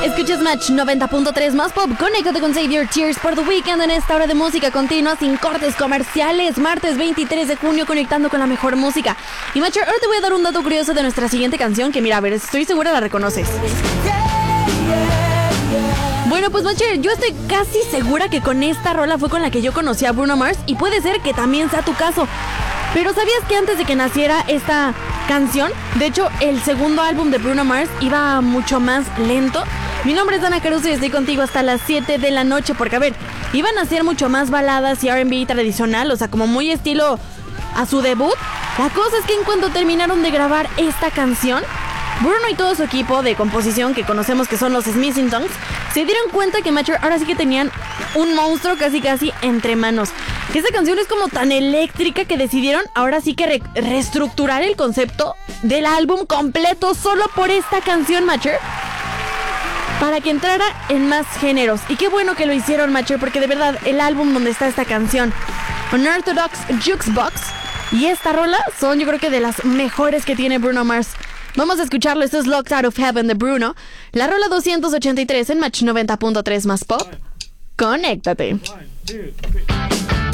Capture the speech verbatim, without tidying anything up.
Escuchas Match noventa punto tres más pop. Conéctate con Save Your Tears por The Weekend en esta hora de música continua sin cortes comerciales. Martes veintitrés de junio conectando con la mejor música. Y Matcher, ahora te voy a dar un dato curioso de nuestra siguiente canción que mira, a ver, estoy segura la reconoces. Bueno, pues Matcher, yo estoy casi segura que con esta rola fue con la que yo conocí a Bruno Mars y puede ser que también sea tu caso. Pero ¿sabías que antes de que naciera esta canción, de hecho el segundo álbum de Bruno Mars iba mucho más lento? Mi nombre es Dana Caruso y estoy contigo hasta las siete de la noche porque, a ver, iban a ser mucho más baladas y R and B tradicional, o sea, como muy estilo a su debut. La cosa es que en cuanto terminaron de grabar esta canción, Bruno y todo su equipo de composición, que conocemos que son los Smithing Tongues, se dieron cuenta que Matcher ahora sí que tenían un monstruo casi casi entre manos. Esta canción es como tan eléctrica que decidieron ahora sí que re- reestructurar el concepto del álbum completo solo por esta canción, Matcher, para que entrara en más géneros. Y qué bueno que lo hicieron, Matcher, porque de verdad el álbum donde está esta canción, Unorthodox Jukebox, y esta rola son yo creo que de las mejores que tiene Bruno Mars. Vamos a escucharlo, esto es Locked Out of Heaven de Bruno, la rola doscientos ochenta y tres en Match noventa punto tres más pop. Conéctate. One, two, three.